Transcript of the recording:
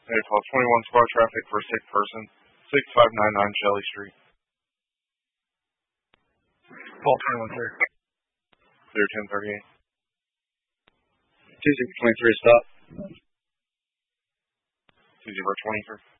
Hey, call 21 squad traffic for a sick person. 6599 Shelley Street. Paul 21, sir. 01038. 2623, stop. 2020, sir.